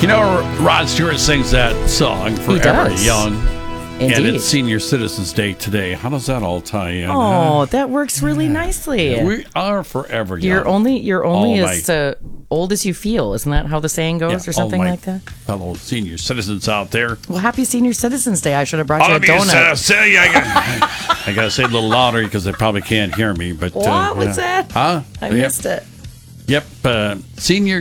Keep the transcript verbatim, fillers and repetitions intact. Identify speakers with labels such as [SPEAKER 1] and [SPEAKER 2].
[SPEAKER 1] You know, Rod Stewart sings that song, Forever
[SPEAKER 2] does.
[SPEAKER 1] Young.
[SPEAKER 2] Indeed.
[SPEAKER 1] And it's Senior Citizens Day today. How does that all tie in?
[SPEAKER 2] Oh,
[SPEAKER 1] huh?
[SPEAKER 2] that works really nicely.
[SPEAKER 1] We are forever young.
[SPEAKER 2] You're only you're only
[SPEAKER 1] All
[SPEAKER 2] as
[SPEAKER 1] my-
[SPEAKER 2] uh, old as you feel. Isn't that how the saying goes,
[SPEAKER 1] Yeah,
[SPEAKER 2] or
[SPEAKER 1] all
[SPEAKER 2] something
[SPEAKER 1] my
[SPEAKER 2] like that?
[SPEAKER 1] fellow senior citizens out there.
[SPEAKER 2] Well, happy Senior Citizens Day. I should have brought you
[SPEAKER 1] All
[SPEAKER 2] a
[SPEAKER 1] of you,
[SPEAKER 2] donut.
[SPEAKER 1] uh, say, I, got, I gotta say it a little louder because they probably can't hear me. But
[SPEAKER 2] What
[SPEAKER 1] uh,
[SPEAKER 2] was
[SPEAKER 1] yeah.
[SPEAKER 2] that?
[SPEAKER 1] Huh?
[SPEAKER 2] I
[SPEAKER 1] Yep.
[SPEAKER 2] missed it.
[SPEAKER 1] Yep. Uh, senior